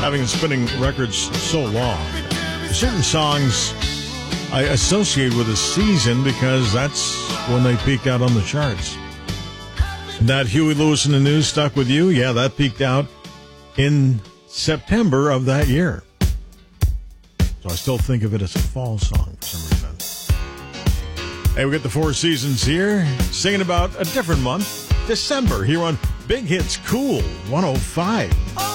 having spinning records so long, certain songs I associate with a season because that's when they peaked out on the charts. That Huey Lewis and the News stuck with you? Yeah, that peaked out in September of that year. So I still think of it as a fall song for some reason. Hey, we got the Four Seasons here, singing about a different month, December, here on Big Hits Cool 105.